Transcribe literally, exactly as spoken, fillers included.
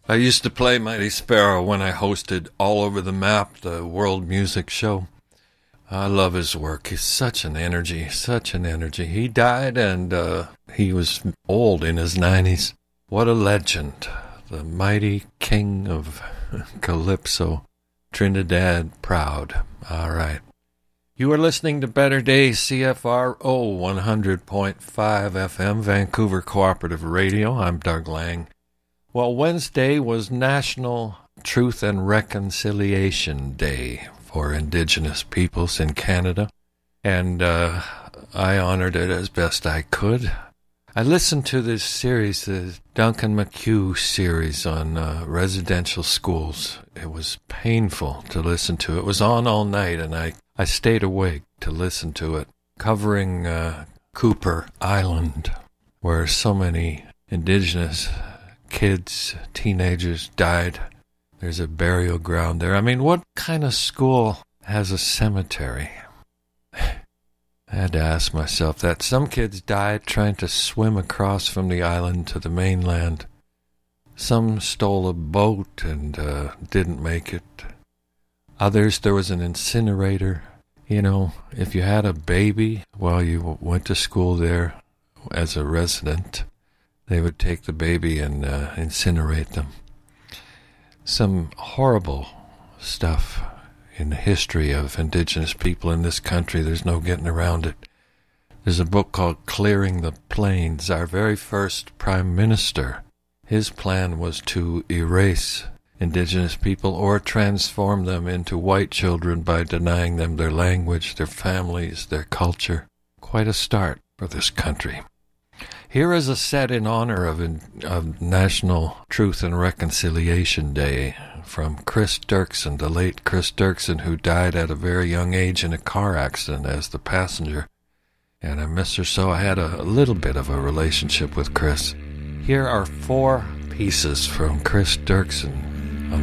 I used to play Mighty Sparrow when I hosted All Over the Map, the world music show. I love his work. He's such an energy, such an energy. He died and uh, he was old in his nineties. What a legend. The mighty king of Calypso, Trinidad Proud. All right. You are listening to Better Days, C F R O one hundred point five F M, Vancouver Cooperative Radio. I'm Doug Lang. Well, Wednesday was National Truth and Reconciliation Day for Indigenous peoples in Canada, and uh, I honored it as best I could. I listened to this series, the Duncan McHugh series on uh, residential schools. It was painful to listen to. It was on all night, and I, I stayed awake to listen to it, covering uh, Cooper Island, where so many Indigenous kids, teenagers died. There's a burial ground there. I mean, what kind of school has a cemetery? I had to ask myself that. Some kids died trying to swim across from the island to the mainland. Some stole a boat and uh, didn't make it. Others, there was an incinerator. You know, if you had a baby while you went to school there as a resident, they would take the baby and uh, incinerate them. Some horrible stuff in the history of Indigenous people in this country. There's no getting around it. There's a book called Clearing the Plains. Our very first Prime Minister, his plan was to erase Indigenous people or transform them into white children by denying them their language, their families, their culture. Quite a start for this country. Here is a set in honor of, of National Truth and Reconciliation Day from Chris Dirksen, the late Chris Dirksen, who died at a very young age in a car accident as the passenger. And I miss her so. I had a, a little bit of a relationship with Chris. Here are four pieces from Chris Dirksen